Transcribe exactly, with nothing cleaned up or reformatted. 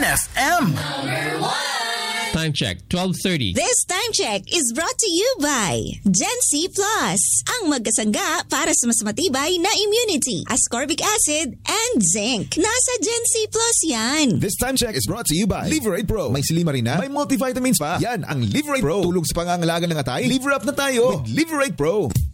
F M. Time check, twelve thirty. This time check is brought to you by Gen-C Plus, ang magkasangga para sa mas matibay na immunity, ascorbic acid and zinc. Nasa Gen-C Plus yan. This time check is brought to you by Liverate Pro. May silimarina, may multivitamins pa. Yan ang Liverate Pro. Tulog sa pangangalaga ng atay, liver up na tayo with Liverate Pro.